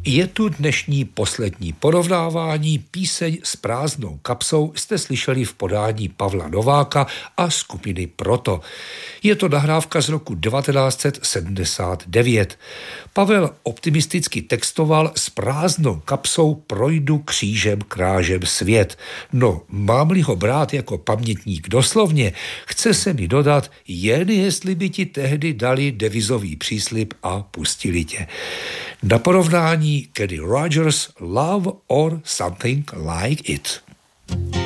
Je tu dnešní poslední porovnávání. Píseň S prázdnou kapsou jste slyšeli v podání Pavla Nováka a skupiny Proto. Je to nahrávka z roku 1979. Pavel optimisticky textoval: S prázdnou kapsou projdu křížem krážem svět. No, mám-li ho brát jako pamětník doslovně, chce se mi dodat, jen jestli by ti tehdy dali devizový příslib a pustili tě. Na porovnání Kenny Rogers Love or Something Like It.